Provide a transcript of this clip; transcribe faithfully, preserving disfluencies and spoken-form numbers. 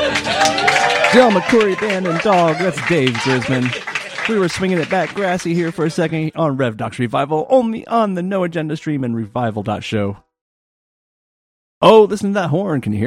Del McCoury Band and Dog, that's Dave Grisman. We were swinging it back grassy here for a second on Rev Doc's Revival, only on the No Agenda stream and revival dot show. Oh, listen to that horn, can you hear it?